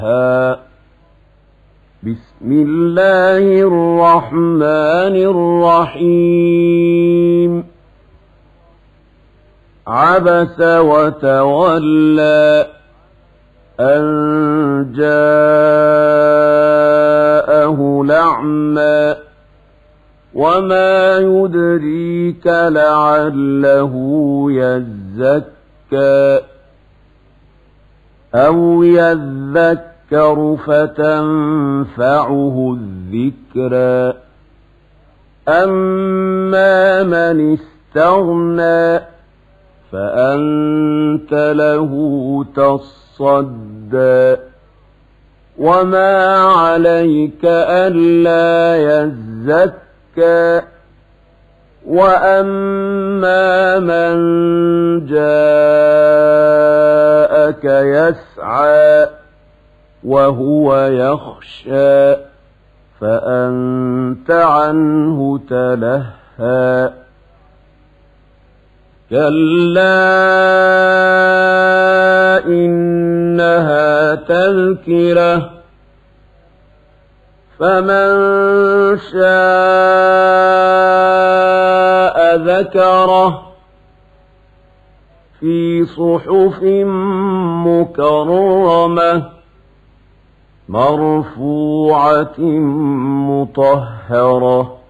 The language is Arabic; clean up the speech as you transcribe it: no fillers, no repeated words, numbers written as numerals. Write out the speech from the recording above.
بسم الله الرحمن الرحيم عبس وتولى أن جاءه الأعمى وما يدريك لعله يزكى أو يذكر فتنفعه الذكرى أما من استغنى فأنت له تصدى وما عليك ألا يزكى وأما من جاءك يسعى وهو يخشى فأنت عنه تلهى كلا إنها تذكرة فمن شاء ذكره في صحف مكرمة مرفوعة مطهرة